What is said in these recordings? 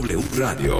W Radio.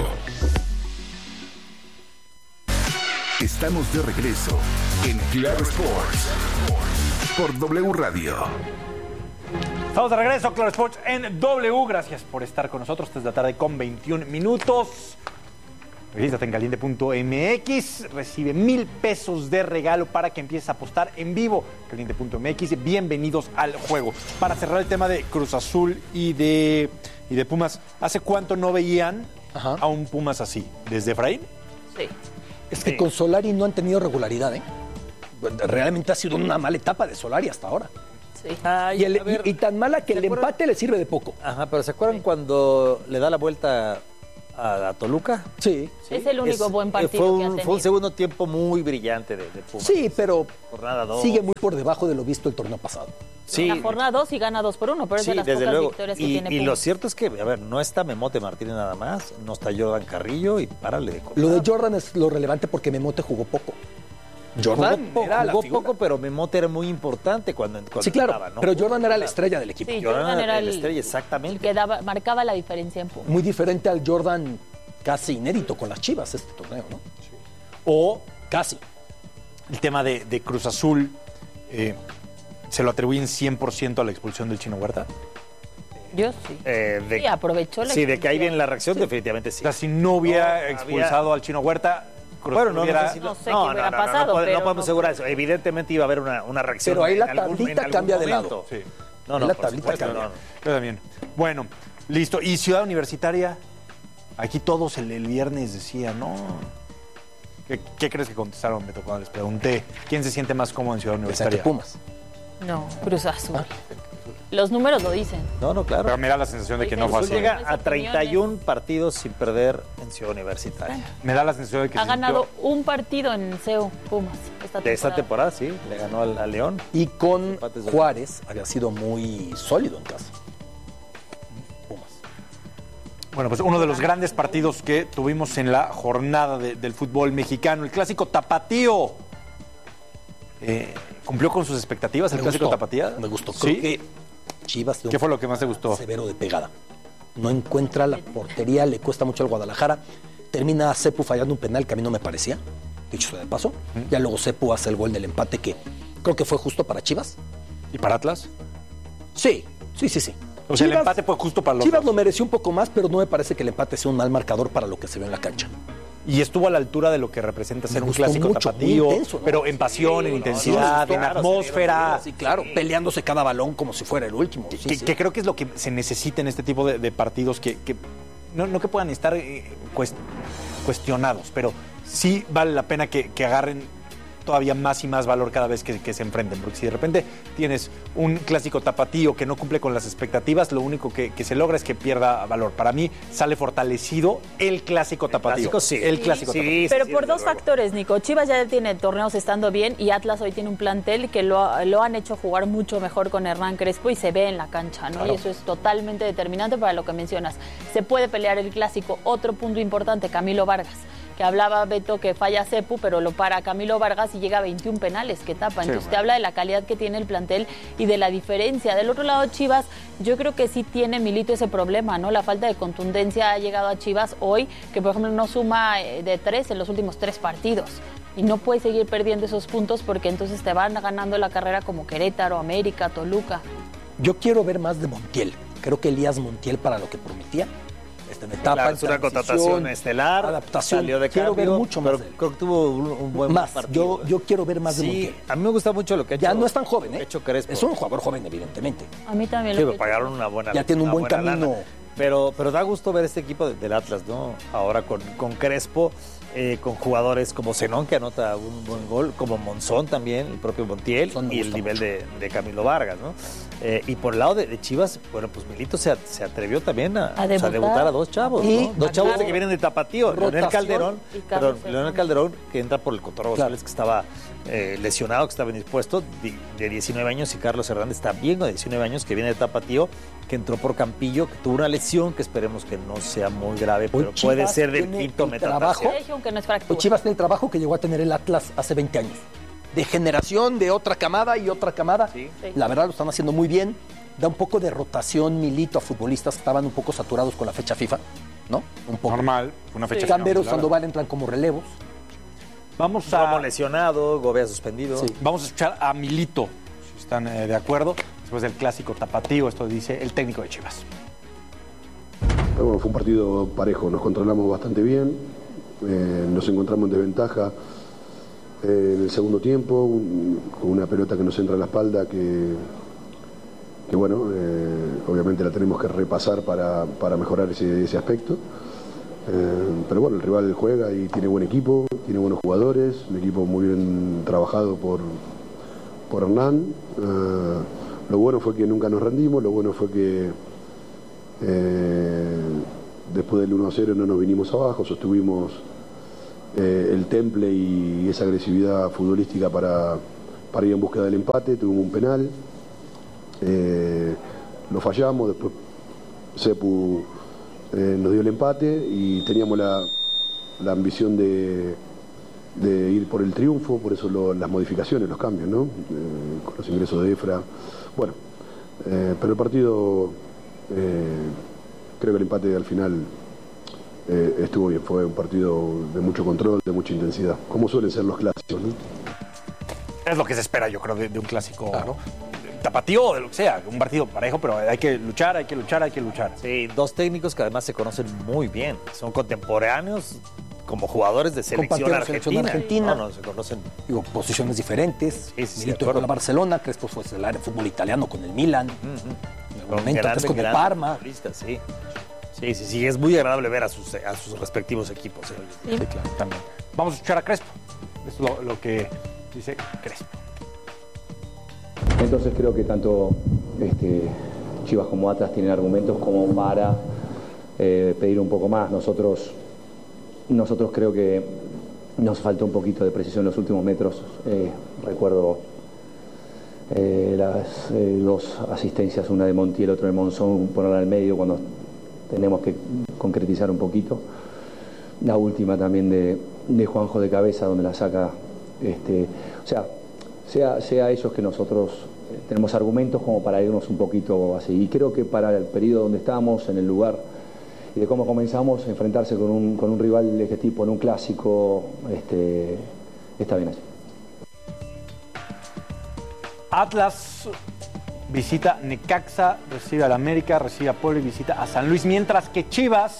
Estamos de regreso en Claro Sports por W Radio. Estamos de regreso, Claro Sports en W. Gracias por estar con nosotros desde la tarde con 21 minutos. Regístrate en caliente.mx, recibe $1,000 de regalo para que empieces a apostar en vivo. Caliente.mx, bienvenidos al juego. Para cerrar el tema de Cruz Azul y de Pumas, ¿hace cuánto no veían a un Pumas así? ¿Desde Efraín? Sí. Es que con Solari no han tenido regularidad, ¿eh? Realmente ha sido una mala etapa de Solari hasta ahora. Sí. Y tan mala que el empate le sirve de poco. Ajá, pero ¿se acuerdan cuando le da la vuelta a Toluca? Sí. Es el único buen partido que ha tenido. Fue un segundo tiempo muy brillante de Pumas. Sí, pero jornada 2. Sigue muy por debajo de lo visto el torneo pasado. Sí. La jornada 2 y gana 2-1, pero es de las desde pocas luego. victorias que Y tiene Pumas. lo cierto es que, a ver, no está Memote Martínez nada más, no está Jordan Carrillo y párale de contar. Lo de Jordan es lo relevante porque Memote jugó poco. Jordan jugó poco, pero Memote era muy importante cuando sí, claro, estaba, ¿no? pero Jordan era la estrella del equipo. Sí, Jordan era la estrella, exactamente. El que marcaba la diferencia en Pumas. Muy diferente al Jordan casi inédito con las Chivas este torneo, ¿no? Sí. O casi. El tema de Cruz Azul, ¿se lo atribuyen 100% a la expulsión del Chino Huerta? Yo sí. Sí, aprovechó la Sí, de que ahí expulsión. viene la reacción, definitivamente sí. O sea, si no hubiera expulsado al Chino Huerta, Cruz Bueno, Azul hubiera... No sé qué hubiera pasado, no pero podemos asegurar eso. Evidentemente iba a haber una reacción. Pero ahí la en algún tablita cambia de momento. lado. Sí. No, La por tablita supuesto, cambia. no. Yo también. Bueno, listo. ¿Y Ciudad Universitaria? Aquí todos el viernes decían, ¿no? ¿Qué crees que contestaron, Beto, cuando les pregunté quién se siente más cómodo en Ciudad Universitaria? Pumas. No, Cruz Azul. Los números lo dicen. No, claro. Pero me da la sensación de que no fue Cruz así. Azul llega a 31 partidos sin perder en Ciudad Universitaria. Me da la sensación de que Ha se ganado sintió- un partido en CEU Pumas De esta temporada, sí, le ganó al León. Y con Empates de- Juárez había sido muy sólido en casa. Pumas. Bueno, pues uno de los grandes partidos que tuvimos en la jornada del fútbol mexicano, el clásico tapatío. ¿Cumplió con sus expectativas el clásico tapatío? Me gustó. ¿Sí? Creo que Chivas dio ¿Qué un fue lo que más te gustó? severo de pegada. No encuentra la portería, le cuesta mucho al Guadalajara. Termina Cepu fallando un penal que a mí no me parecía, dicho sea de paso. Ya luego Cepu hace el gol del empate que creo que fue justo para Chivas. ¿Y para Atlas? Sí. O sea, el empate fue justo para los Chivas dos. lo mereció un poco más, pero no me parece que el empate sea un mal marcador para lo que se ve en la cancha. Y estuvo a la altura de lo que representa ser Me un gustó clásico mucho, tapatío, muy intenso, ¿no? pero en pasión, en intensidad, Sí, en claro, atmósfera. Sí, claro, peleándose cada balón como si fuera el último. Sí, sí. Que creo que es lo que se necesita en este tipo de partidos, que no que puedan estar cuestionados, pero sí vale la pena que agarren todavía más y más valor cada vez que se enfrenten, porque si de repente tienes un clásico tapatío que no cumple con las expectativas, lo único que se logra es que pierda valor. Para mí sale fortalecido el clásico tapatío. clásico, sí. El clásico tapatío. Pero sí, por desde dos luego. factores, Nico. Chivas ya tiene torneos estando bien y Atlas hoy tiene un plantel que lo han hecho jugar mucho mejor con Hernán Crespo y se ve en la cancha, ¿no? Claro. Y eso es totalmente determinante para lo que mencionas. Se puede pelear el clásico. Otro punto importante, Camilo Vargas, que hablaba Beto que falla Cepu, pero lo para Camilo Vargas y llega a 21 penales que tapa. Entonces bueno. te habla de la calidad que tiene el plantel y de la diferencia. Del otro lado, Chivas, yo creo que sí tiene Milito ese problema, ¿no? La falta de contundencia ha llegado a Chivas hoy, que por ejemplo no suma de 3 en los últimos 3 partidos. Y no puede seguir perdiendo esos puntos porque entonces te van ganando la carrera como Querétaro, América, Toluca. Yo quiero ver más de Montiel. Creo que Elías Montiel para lo que prometía. En etapa, Claro, en es una transición, contratación estelar, adaptación. salió de quiero cambio, ver mucho más pero de él. creo que tuvo un buen Más, partido. yo quiero ver más de Sí, Montiel. a mí me gusta mucho lo que ha hecho. Ya no es tan joven, ¿eh? ha hecho Crespo. Es un jugador joven, evidentemente. A mí también Sí, lo me que... pagaron una buena Ya tiene un una buen buena camino. lana. Pero da gusto ver este equipo del Atlas, ¿no? Ahora con Crespo, con jugadores como Zenón, que anota un buen gol, como Monzón también, el propio Montiel, Monzón me y el gusta nivel de Camilo Vargas, ¿no? Y por el lado de Chivas, bueno, pues Milito se atrevió también a debutar a dos chavos, Y ¿no? Dos chavos claro, que vienen de Tapatío, Leonel rotación Calderón, y Carlos Leonel Calderón, que entra por el Cotorro Claro. González, que estaba lesionado, que estaba indispuesto, de 19 años, y Carlos Hernández también, de 19 años, que viene de Tapatío, que entró por Campillo, que tuvo una lesión que esperemos que no sea muy grave, pero Chivas puede ser de tiene quinto el metatarsiano. trabajo. Dijeron que no es Pues fractura. Chivas tiene el trabajo que llegó a tener el Atlas hace 20 años. De generación, de otra camada y otra camada. Sí. Sí. La verdad lo están haciendo muy bien. Da un poco de rotación Milito a futbolistas que estaban un poco saturados con la fecha FIFA. ¿no? Un poco. Normal, fue una fecha. Sí. Cambero, claro. Sandoval entran como relevos. Vamos Romo a, lesionado, Gobea suspendido. Sí. vamos a escuchar a Milito, si están de acuerdo, después del clásico tapatío, esto dice el técnico de Chivas. Bueno, fue un partido parejo, nos controlamos bastante bien, nos encontramos en desventaja en el segundo tiempo, con una pelota que nos entra a la espalda que bueno, obviamente la tenemos que repasar para mejorar ese aspecto. Pero bueno, el rival juega y tiene buen equipo, tiene buenos jugadores, un equipo muy bien trabajado por Hernán. Lo bueno fue que nunca nos rendimos, lo bueno fue que después del 1-0 no nos vinimos abajo, sostuvimos el temple y esa agresividad futbolística para ir en búsqueda del empate. Tuvimos un penal, lo fallamos, después Sepu nos dio el empate y teníamos la ambición de ir por el triunfo, por eso las modificaciones, los cambios, ¿no? Con los ingresos de Efra. Bueno, pero el partido, creo que el empate al final estuvo bien, fue un partido de mucho control, de mucha intensidad, como suelen ser los clásicos, ¿no? Es lo que se espera, yo creo, de un clásico tapatío o de lo que sea, un partido parejo, pero hay que luchar, hay que luchar, hay que luchar. Sí, dos técnicos que además se conocen muy bien. Son contemporáneos como jugadores de selección Compartieron selección argentina. argentina. No, se conocen. Digo, posiciones diferentes. Sí, sí, de Milito acuerdo. con la Barcelona, Crespo fue el área de fútbol italiano con el Milan. En algún momento Grandes, con el grandes Parma. futbolistas, sí. Sí, es muy agradable ver a sus respectivos equipos. Sí. Sí, claro, también. Vamos a escuchar a Crespo. Esto es lo que dice Crespo. Entonces creo que tanto Chivas como Atlas tienen argumentos como para pedir un poco más. Nosotros creo que nos faltó un poquito de precisión en los últimos metros. Recuerdo las dos asistencias, una de Montiel, otra de Monzón, ponerla al medio cuando tenemos que concretizar un poquito. La última también de Juanjo de cabeza, donde la saca. Sea ellos que nosotros tenemos argumentos como para irnos un poquito así. Y creo que para el periodo donde estamos, en el lugar y de cómo comenzamos, enfrentarse con un rival de este tipo en un clásico, está bien así. Atlas visita Necaxa, recibe al América, recibe a Puebla y visita a San Luis, mientras que Chivas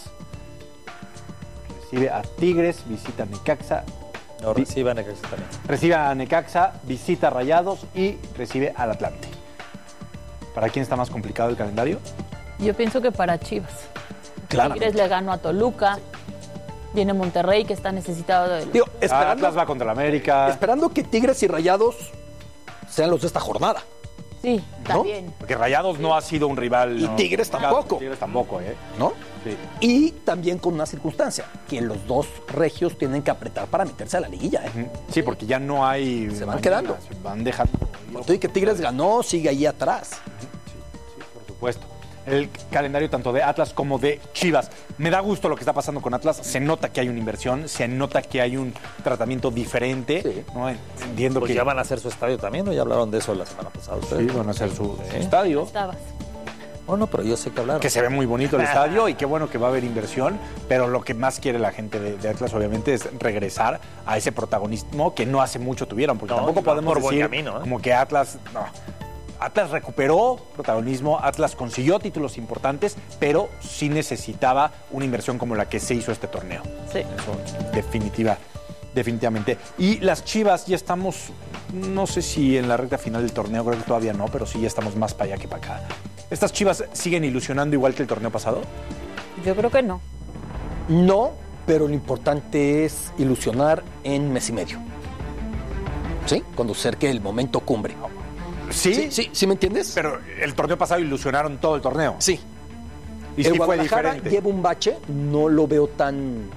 recibe a Tigres, visita a Necaxa, No, reciban Necaxa también. recibe a Necaxa, visita a Rayados y recibe al Atlante. ¿Para quién está más complicado el calendario? Yo pienso que para Chivas. Claro. Tigres le ganó a Toluca. Viene Monterrey, que está necesitado de... Digo, esperando, Atlas va contra el América. esperando que Tigres y Rayados sean los de esta jornada. Sí, también. Porque Rayados no ha sido un rival. Y Tigres tampoco. Tigres tampoco, ¿eh? ¿No? Sí. Y también con una circunstancia, que los dos regios tienen que apretar para meterse a la liguilla. Sí, porque ya no hay. Se van quedando. Se van dejando. Cuando digo que Tigres ganó, sigue ahí atrás. Por supuesto. El calendario tanto de Atlas como de Chivas. Me da gusto lo que está pasando con Atlas. Se nota que hay una inversión, se nota que hay un tratamiento diferente. Sí. ¿No? Entiendo Pues que ya van a hacer su estadio también, ¿no? Ya hablaron de eso la semana pasada ustedes. sí, van a hacer su Sí. estadio. Estabas. Bueno, pero yo sé que hablaron. Que se ve muy bonito el estadio y qué bueno que va a haber inversión, pero lo que más quiere la gente de Atlas obviamente es regresar a ese protagonismo que no hace mucho tuvieron, porque No, tampoco y va podemos por buen decir camino, ¿eh? como que Atlas, no. Atlas recuperó protagonismo, Atlas consiguió títulos importantes, pero sí necesitaba una inversión como la que se hizo este torneo. Sí. Eso, definitivamente. Y las Chivas ya estamos, no sé si en la recta final del torneo, creo que todavía no, pero sí ya estamos más para allá que para acá. ¿Estas Chivas siguen ilusionando igual que el torneo pasado? Yo creo que no. No, pero lo importante es ilusionar en mes y medio. ¿Sí? Cuando cerque el momento cumbre. ¿Sí me entiendes? Pero el torneo pasado ilusionaron todo el torneo. Sí. Y el sí fue Guadalajara diferente. lleva un bache, no lo veo tan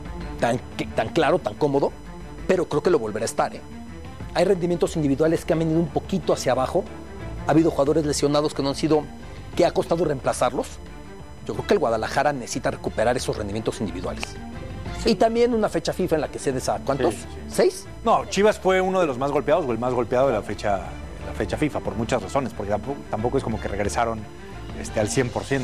claro, tan cómodo, pero creo que lo volverá a estar. Hay rendimientos individuales que han venido un poquito hacia abajo. Ha habido jugadores lesionados que no han sido, que ha costado reemplazarlos. Yo creo que el Guadalajara necesita recuperar esos rendimientos individuales. Y también una fecha FIFA en la que cedes a ¿cuántos? Sí, sí. 6. No, Chivas fue uno de los más golpeados o el más golpeado de la fecha FIFA por muchas razones, porque tampoco es como que regresaron al 100%.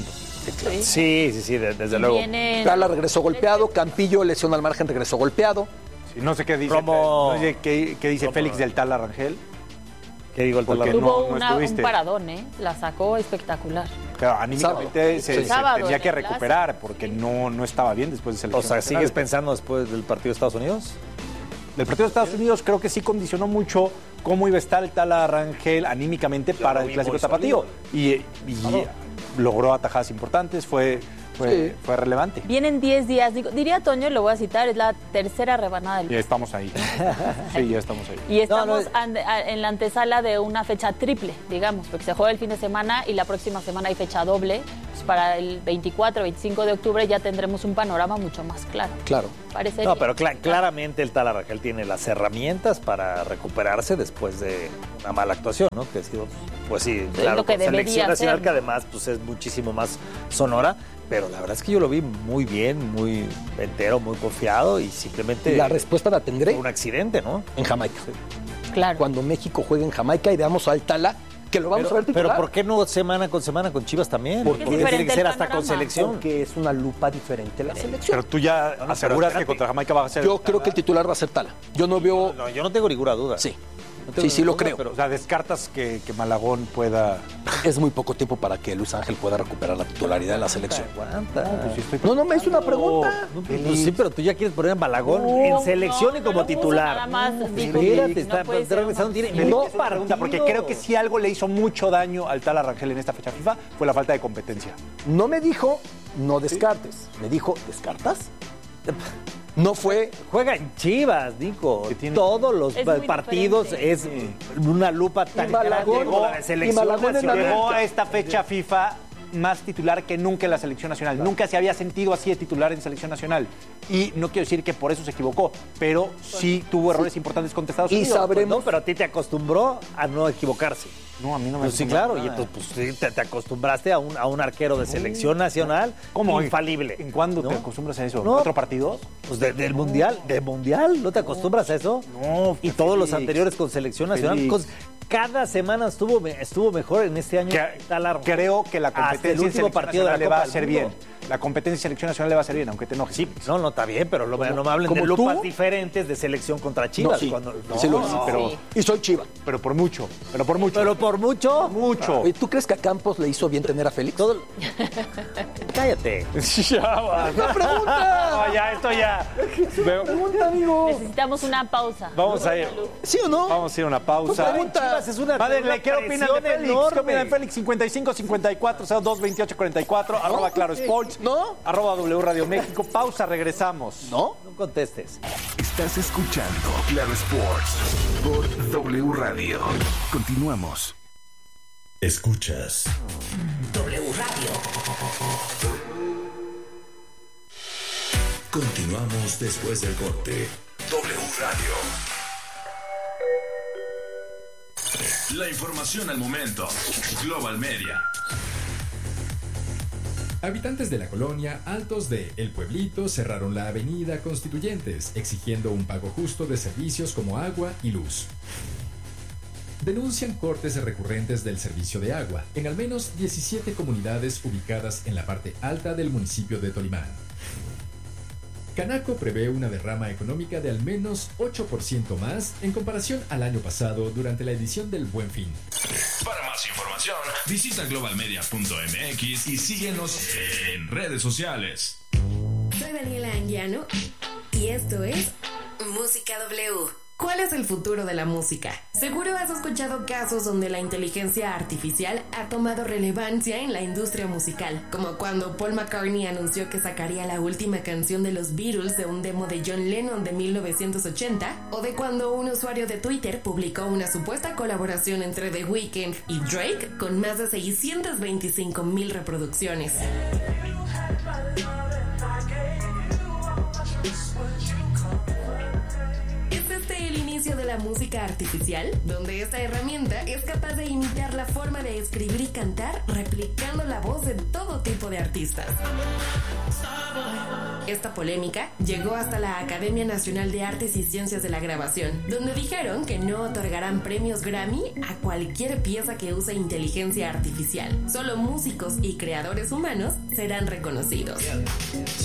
Sí. Sí, desde luego. Tala regresó golpeado, Campillo lesión al margen, regresó golpeado. Sí, no sé qué dice, Romo- no sé qué dice Félix del Tala Rangel. ¿Qué digo el Porque Tala? Tuvo no un estuviste. paradón, la sacó espectacular. Claro, anímicamente se Sábado tendría en que el recuperar porque no estaba bien después de O selección sea, nacional. ¿sigues pensando después del partido de Estados Unidos? Del partido de Estados Unidos creo que sí condicionó mucho cómo iba a estar el Tala Rangel anímicamente para el vi Clásico muy Tapatío. Y logró atajadas importantes, fue relevante. Vienen 10 días, diría Toño, lo voy a citar, es la tercera rebanada del Ya estamos ahí. Sí, ya estamos ahí. Y estamos en la antesala de una fecha triple, digamos, porque se juega el fin de semana y la próxima semana hay fecha doble. Pues para el 24, 25 de octubre ya tendremos un panorama mucho más claro. Claro. Parece No, que- pero claramente el Tala Rangel tiene las herramientas para recuperarse después de una mala actuación, ¿no? Que ha sido, pues sí, claro, lo que con debería selección nacional ser. que además pues es muchísimo más sonora, pero la verdad es que yo lo vi muy bien, muy entero, muy confiado y simplemente La respuesta la tendré fue un accidente, ¿no? en Jamaica. Claro. Cuando México juegue en Jamaica y veamos al Tala, que lo vamos a ver Pero titular. ¿por qué no semana con Chivas también? Porque es tiene diferente que el ser hasta con panorama. selección. Porque es una lupa diferente la selección. Pero tú ya No, pero aseguras espérate. que contra Jamaica va a ser. Yo creo que el titular va a ser Tala. Yo no veo... No, yo no tengo ninguna duda. Sí. No tengo Sí, lo ninguna, creo. pero- O sea, descartas que Malagón pueda. Es muy poco tiempo para que Luis Ángel pueda recuperar la titularidad de la selección. Aguanta. No, me hizo una pregunta. No, pues sí, pero tú ya quieres poner a Malagón en selección y no como lo puso, titular. nada más dijo, Espérate, no está puede ser regresando, tiene un- no Pregunta, partido. porque creo que si algo le hizo mucho daño al Tala Rangel en esta fecha FIFA fue la falta de competencia. No me dijo, no descartes. Me dijo, ¿descartas? No fue... Juega en Chivas, Nico. Que tiene- Todos los Es muy partidos diferente. es una lupa tan grande Malagón- como la de selección y Malagón en la nacional. Llegó a esta fecha FIFA más titular que nunca en la selección nacional. Nunca se había sentido así de titular en selección nacional. Y no quiero decir que por eso se equivocó, pero sí tuvo errores importantes con Estados Y Unidos. sabremos... No, pero a ti te acostumbró a no equivocarse. No, a mí no me Pues sí, acostumbró claro, y nada. entonces pues, sí, te acostumbraste a un arquero de selección nacional ¿Cómo? infalible. ¿En cuándo ¿no? te acostumbras a eso? No. ¿4 partidos? Pues del mundial, ¿no te acostumbras a eso? No, Y todos los Félix. anteriores con selección nacional. Félix. Cada semana estuvo mejor en este año. Tala Rangel. Creo que la Hasta el competencia en último selección partido de la nacional le va Copa a del hacer Mundo. bien. La competencia en selección nacional le va a hacer bien, aunque te enojes. Sí, no está bien, pero no me hablen de como lupas tú? diferentes de selección contra Chivas. No, sí. cuando- Sí lo es, no. pero- Y soy Chiva. Pero por mucho. Pero por mucho. Pero por mucho. mucho. Oye, ¿tú crees que a Campos le hizo bien tener a Félix? Todo... Cállate. Ya va. ¡Una pregunta! No, ya, esto ya. Pregunta, amigo. Necesitamos una pausa. Vamos a ir. ¿Sí o no? Vamos a ir a una pausa. Pues pregunta. Chivas es una- Madre, una ¿qué opinan de presión Félix? enorme. ¿Qué opinan de Félix? 55 54 02 28 44 arroba Claro Sports. ¿No? Arroba W Radio México. Pausa, regresamos. ¿No? No contestes. Estás escuchando Claro Sports por W Radio. Continuamos. Escuchas W Radio. Continuamos después del corte. W Radio. La información al momento. Global Media. Habitantes de la colonia Altos de El Pueblito cerraron la avenida Constituyentes, exigiendo un pago justo de servicios como agua y luz. Denuncian cortes recurrentes del servicio de agua en al menos 17 comunidades ubicadas en la parte alta del municipio de Tolimán. Canaco prevé una derrama económica de al menos 8% más en comparación al año pasado durante la edición del Buen Fin. Para más información, visita globalmedia.mx y síguenos en redes sociales. Soy Daniela Anguiano y esto es Música W. ¿Cuál es el futuro de la música? Seguro has escuchado casos donde la inteligencia artificial ha tomado relevancia en la industria musical, como cuando Paul McCartney anunció que sacaría la última canción de los Beatles de un demo de John Lennon de 1980, o de cuando un usuario de Twitter publicó una supuesta colaboración entre The Weeknd y Drake con más de 625,000 reproducciones. ¿Es este el inicio de la música artificial? Donde esta herramienta es capaz de imitar la forma de escribir y cantar, replicando la voz de todo tipo de artistas. Esta polémica llegó hasta la Academia Nacional de Artes y Ciencias de la Grabación, donde dijeron que no otorgarán premios Grammy a cualquier pieza que use inteligencia artificial. Solo músicos y creadores humanos serán reconocidos.